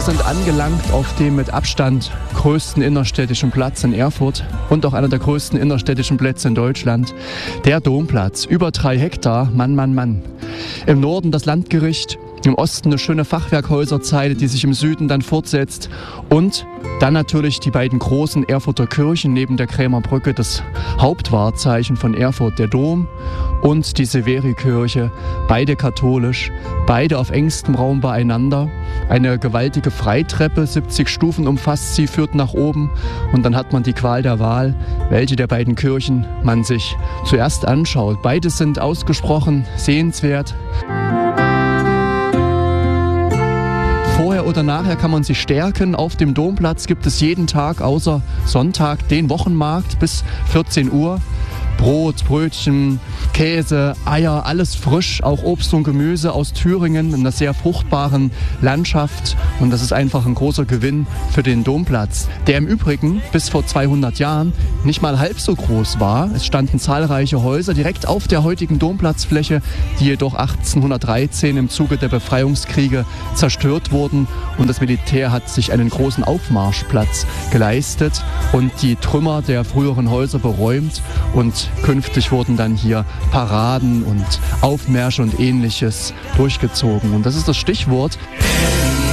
sind angelangt auf dem mit Abstand größten innerstädtischen Platz in Erfurt und auch einer der größten innerstädtischen Plätze in Deutschland, der Domplatz. Über 3 Hektar, Mann, Mann, Mann. Im Norden das Landgericht, im Osten eine schöne Fachwerkhäuserzeile, die sich im Süden dann fortsetzt. Und dann natürlich die beiden großen Erfurter Kirchen neben der Krämerbrücke, das Hauptwahrzeichen von Erfurt, der Dom und die Severikirche, beide katholisch, beide auf engstem Raum beieinander. Eine gewaltige Freitreppe, 70 Stufen umfasst sie, führt nach oben und dann hat man die Qual der Wahl, welche der beiden Kirchen man sich zuerst anschaut. Beide sind ausgesprochen sehenswert. Vorher oder nachher kann man sich stärken. Auf dem Domplatz gibt es jeden Tag außer Sonntag den Wochenmarkt bis 14 Uhr. Brot, Brötchen, Käse, Eier, alles frisch, auch Obst und Gemüse aus Thüringen in einer sehr fruchtbaren Landschaft. Und das ist einfach ein großer Gewinn für den Domplatz, der im Übrigen bis vor 200 Jahren nicht mal halb so groß war. Es standen zahlreiche Häuser direkt auf der heutigen Domplatzfläche, die jedoch 1813 im Zuge der Befreiungskriege zerstört wurden. Und das Militär hat sich einen großen Aufmarschplatz geleistet und die Trümmer der früheren Häuser beräumt. Und künftig wurden dann hier Paraden und Aufmärsche und Ähnliches durchgezogen. Und das ist das Stichwort.